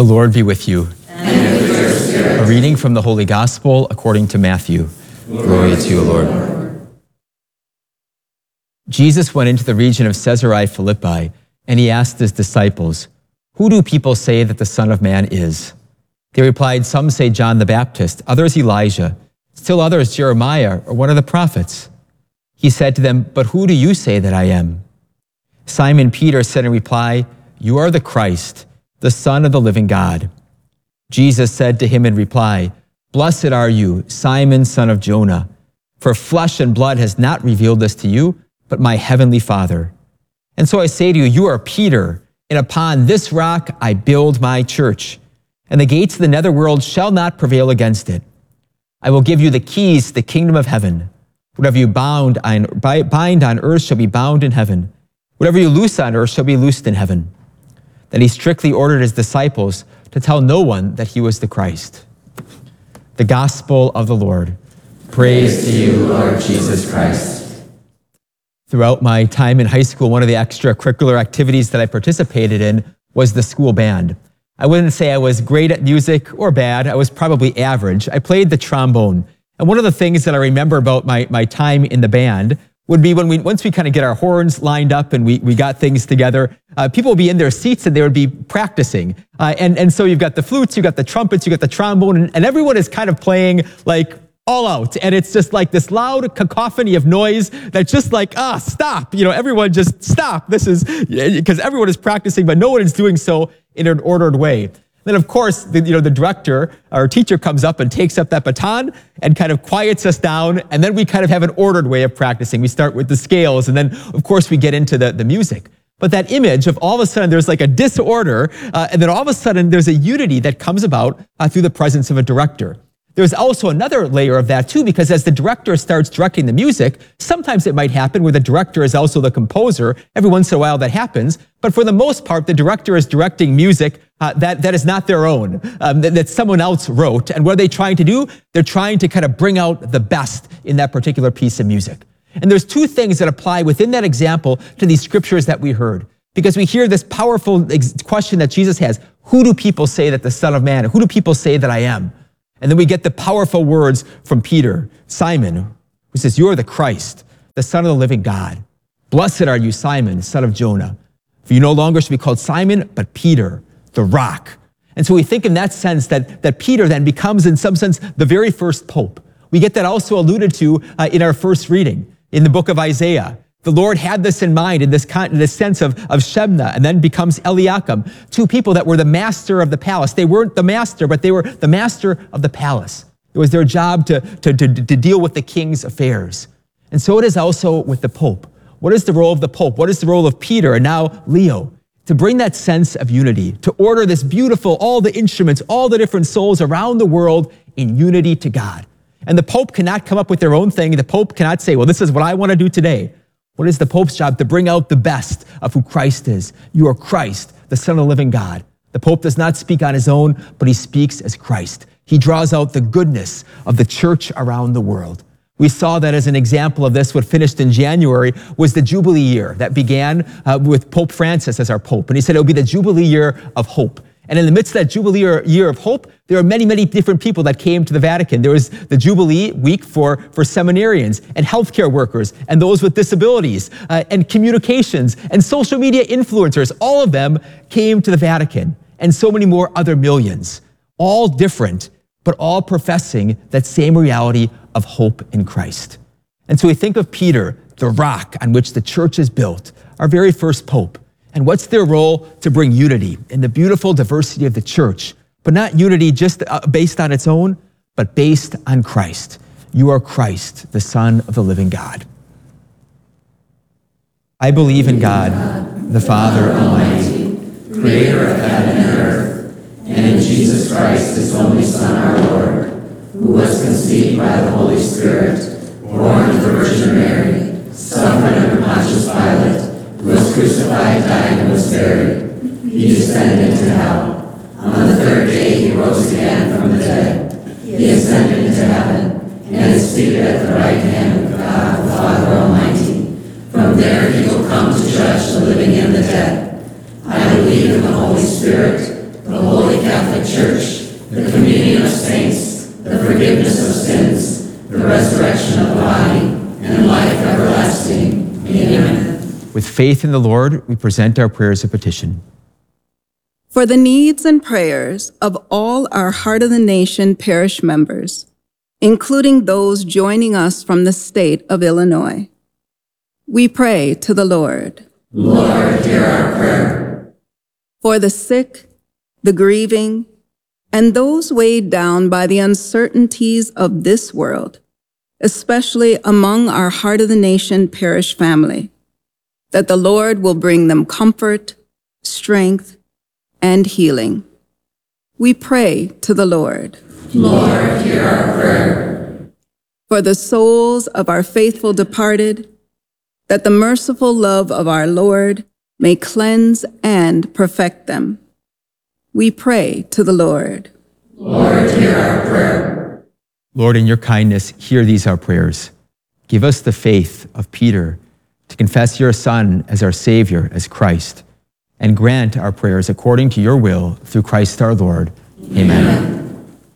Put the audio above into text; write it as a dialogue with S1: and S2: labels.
S1: The Lord be with you.
S2: And with your spirit.
S1: A reading from the Holy Gospel according to Matthew.
S2: Glory to you, Lord.
S1: Jesus went into the region of Caesarea Philippi, and he asked his disciples, "Who do people say that the Son of Man is?" They replied, "Some say John the Baptist, others Elijah, still others Jeremiah or one of the prophets." He said to them, "But who do you say that I am?" Simon Peter said in reply, "You are the Christ, the Son of the living God." Jesus said to him in reply, "Blessed are you, Simon, son of Jonah, for flesh and blood has not revealed this to you, but my heavenly Father. And so I say to you, you are Peter, and upon this rock I build my church, and the gates of the netherworld shall not prevail against it. I will give you the keys to the kingdom of heaven. Whatever you bind on earth shall be bound in heaven. Whatever you loose on earth shall be loosed in heaven." Then he strictly ordered his disciples to tell no one that he was the Christ. The Gospel of the Lord.
S2: Praise to you, Lord Jesus Christ.
S1: Throughout my time in high school, one of the extracurricular activities that I participated in was the school band. I wouldn't say I was great at music or bad. I was probably average. I played the trombone. And one of the things that I remember about my time in the band would be once we kind of get our horns lined up and we got things together, people would be in their seats and they would be practicing. And so you've got the flutes, you've got the trumpets, you've got the trombone, and everyone is kind of playing like all out. And it's just like this loud cacophony of noise that's just like, stop. Everyone just stop. This is, because everyone is practicing, but no one is doing so in an ordered way. Then, of course, the director or teacher comes up and takes up that baton and kind of quiets us down, and then we kind of have an ordered way of practicing. We start with the scales, and then, of course, we get into the music. But that image of all of a sudden there's like a disorder, and then all of a sudden there's a unity that comes about through the presence of a director. There's also another layer of that too, because as the director starts directing the music, sometimes it might happen where the director is also the composer. Every once in a while that happens. But for the most part, the director is directing music that is not their own, that someone else wrote. And what are they trying to do? They're trying to kind of bring out the best in that particular piece of music. And there's two things that apply within that example to these scriptures that we heard. Because we hear this powerful question that Jesus has, who do people say that the Son of Man, who do people say that I am? And then we get the powerful words from Peter, Simon, who says, "You are the Christ, the Son of the living God. Blessed are you, Simon, son of Jonah. For you no longer shall be called Simon, but Peter, the rock." And so we think in that sense that Peter then becomes, in some sense, the very first pope. We get that also alluded to in our first reading in the book of Isaiah. The Lord had this in mind in this sense of Shebna, and then becomes Eliakim, two people that were the master of the palace. They weren't the master, but they were the master of the palace. It was their job to deal with the king's affairs. And so it is also with the Pope. What is the role of the Pope? What is the role of Peter and now Leo? To bring that sense of unity, to order this beautiful, all the instruments, all the different souls around the world in unity to God. And the Pope cannot come up with their own thing. The Pope cannot say, well, this is what I want to do today. What is the Pope's job? To bring out the best of who Christ is. You are Christ, the Son of the living God. The Pope does not speak on his own, but he speaks as Christ. He draws out the goodness of the church around the world. We saw that as an example of this. What finished in January was the Jubilee year that began with Pope Francis as our Pope. And he said it will be the Jubilee year of hope. And in the midst of that Jubilee year of hope, there are many, many different people that came to the Vatican. There was the Jubilee week for seminarians and healthcare workers and those with disabilities and communications and social media influencers. All of them came to the Vatican, and so many more other millions, all different, but all professing that same reality of hope in Christ. And so we think of Peter, the rock on which the church is built, our very first pope. And what's their role? To bring unity in the beautiful diversity of the church, but not unity just based on its own, but based on Christ. You are Christ, the Son of the living God. I believe in God, the Father Almighty,
S2: creator of heaven and earth, and in Jesus Christ, his only Son, our Lord, who was conceived by the Holy Spirit, born of the Virgin Mary, suffered under Pontius Pilate, was crucified, died, and was buried. He descended into hell. On the third day he rose again from the dead. He ascended into heaven, and is seated at the right hand of God the Father Almighty. From there he will come to judge the living and the dead. I believe in the Holy Spirit, the Holy Catholic
S1: faith in the Lord, we present our prayers of petition.
S3: For the needs and prayers of all our Heart of the Nation parish members, including those joining us from the state of Illinois, we pray to the Lord.
S2: Lord, hear our prayer.
S3: For the sick, the grieving, and those weighed down by the uncertainties of this world, especially among our Heart of the Nation parish family, that the Lord will bring them comfort, strength, and healing. We pray to the Lord.
S2: Lord, hear our prayer.
S3: For the souls of our faithful departed, that the merciful love of our Lord may cleanse and perfect them. We pray to the Lord.
S2: Lord, hear our prayer.
S1: Lord, in your kindness, hear these our prayers. Give us the faith of Peter to confess your Son as our Savior, as Christ, and grant our prayers according to your will through Christ our Lord. Amen.